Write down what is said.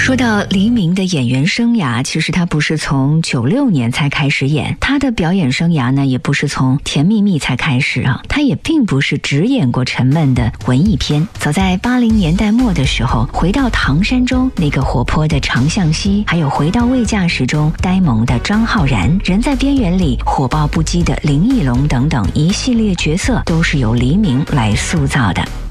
说到黎明的演员生涯，其实他不是从96年才开始演，他的表演生涯呢，也不是从甜蜜蜜才开始啊，他也并不是只演过沉闷的文艺片。早在80年代末的时候，回到唐山中那个活泼的常向西，还有回到未嫁时中呆萌的张浩然，人在边缘里火爆不羁的林奕龙等等一系列角色，都是由黎明来塑造的。